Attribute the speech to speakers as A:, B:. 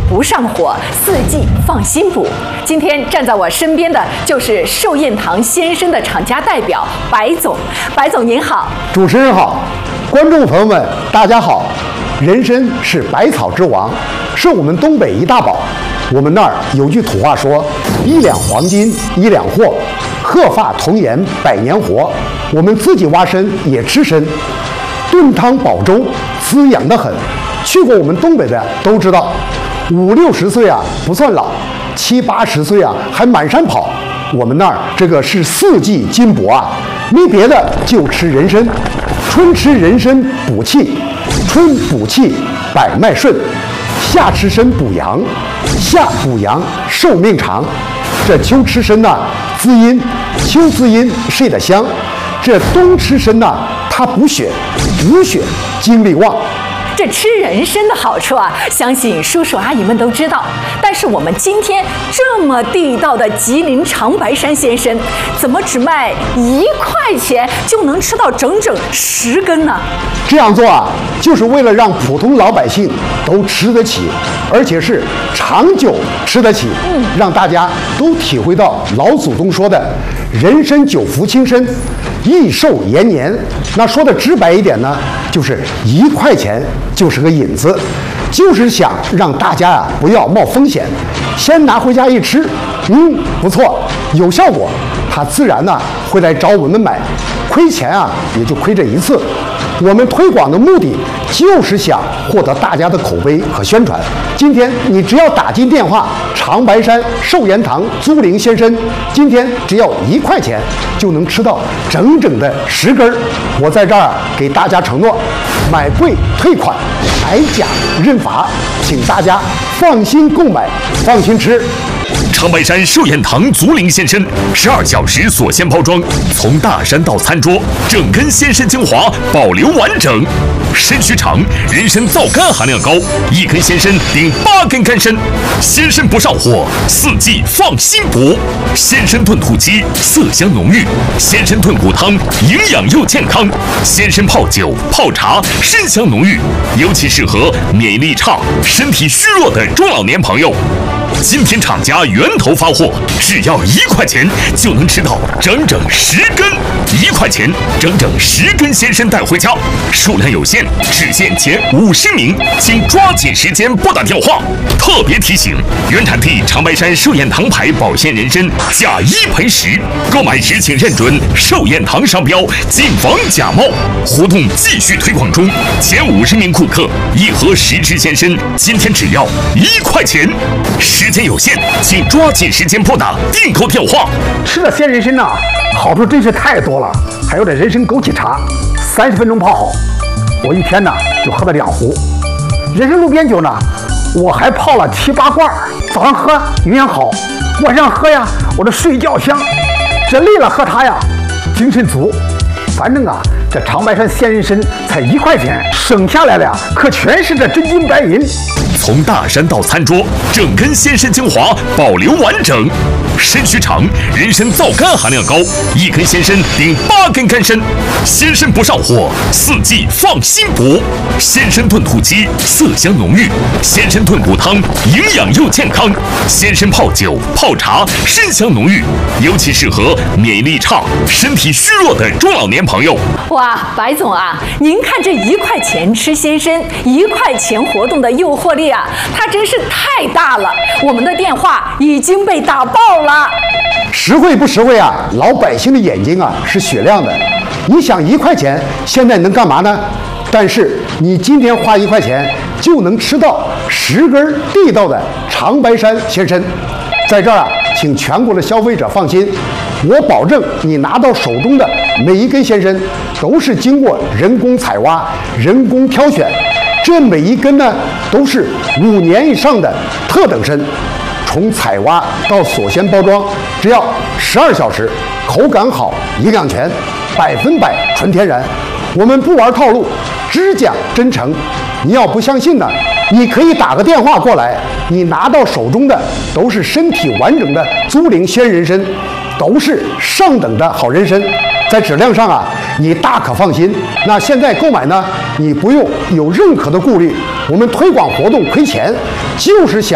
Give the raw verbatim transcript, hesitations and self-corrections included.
A: 不上火，四季放心补。今天站在我身边的就是寿宴堂先生的厂家代表白总。白总您好。
B: 主持人好，观众朋友们大家好。人参是百草之王，是我们东北一大宝。我们那儿有句土话说：一两黄金一两货，鹤发童颜百年活。我们自己挖参也吃参，炖汤煲粥，滋养得很。去过我们东北的都知道，五六十岁啊不算老，七八十岁啊还满山跑。我们那儿这个是四季金补啊，没别的就吃人参。春吃人参补气，春补气百脉顺；夏吃参补阳，夏补阳寿命长。这秋吃参呐滋阴，秋滋阴睡得香。这冬吃参呐，它补血，补血精力旺。
A: 这吃人参的好处啊，相信叔叔阿姨们都知道。但是我们今天这么地道的吉林长白山鲜参，怎么只卖一块钱就能吃到整整十根呢？
B: 这样做啊，就是为了让普通老百姓都吃得起，而且是长久吃得起，嗯，让大家都体会到老祖宗说的“人参久服轻身，益寿延年”。那说的直白一点呢，就是一块钱就是个引子，就是想让大家啊不要冒风险，先拿回家一吃，嗯，不错，有效果，他自然呢会来找我们买，亏钱啊也就亏这一次。我们推广的目的就是想获得大家的口碑和宣传。今天你只要打进电话长白山寿延堂租灵鲜参，今天只要一块钱就能吃到整整的十根。我在这儿给大家承诺，买贵退款，买假认罚，请大家放心购买，放心吃。
C: 长白山寿宴堂足灵鲜参，十二小时锁鲜包装，从大山到餐桌，整根鲜参精华保留完整。参须长，人参皂苷含量高，一根鲜参顶八根干参。鲜参不上火，四季放心补。鲜参炖土鸡，色香浓郁；鲜参炖骨汤，营养又健康；鲜参泡酒、泡茶，参香浓郁，尤其适合免疫力差、身体虚弱的中老年朋友。今天厂家源头发货，只要一块钱就能吃到整整十根，一块钱整整十根鲜参带回家，数量有限，只限前五十名，请抓紧时间拨打电话。特别提醒：原产地长白山寿宴堂牌保鲜人参，假一赔十，购买时请认准寿宴堂商标，谨防假冒。活动继续推广中，前五十名顾客一盒十支鲜参，今天只要一块钱。时间有限，请抓紧时间拨打订购电话。
D: 吃了鲜人参呐、啊，好处真是太多了。还有这人参枸杞茶，三十分钟泡好，我一天呢就喝了两壶。人参路边酒呢，我还泡了七八罐，早上喝营养好，晚上喝呀，我这睡觉香。这累了喝它呀，精神足。反正啊，这长白山鲜人参才一块钱，省下来的呀，可全是这真金白银。
C: 从大山到餐桌，整根鲜参精华保留完整。参须长，人参皂苷含量高，一根鲜参顶八根干参。鲜参不上火，四季放心补。鲜参炖土鸡，色香浓郁；鲜参炖骨汤，营养又健康；鲜参泡酒、泡茶，参香浓郁，尤其适合免疫力差、身体虚弱的中老年朋友。
A: 哇，白总啊，您看这一块钱吃鲜参，一块钱活动的诱惑力啊，它真是太大了。我们的电话已经被打爆了。
B: 实惠不实惠啊？老百姓的眼睛啊是雪亮的。你想一块钱现在能干嘛呢？但是你今天花一块钱就能吃到十根地道的长白山鲜参。在这儿啊，请全国的消费者放心，我保证你拿到手中的每一根鲜参都是经过人工采挖、人工挑选，这每一根呢都是五年以上的特等参。从采挖到锁鲜包装，只要十二小时，口感好，营养全，百分百纯天然。我们不玩套路，只讲真诚。你要不相信呢，你可以打个电话过来，你拿到手中的都是身体完整的租灵鲜人参，都是上等的好人参，在质量上啊，你大可放心。那现在购买呢，你不用有任何的顾虑，我们推广活动亏钱，就是想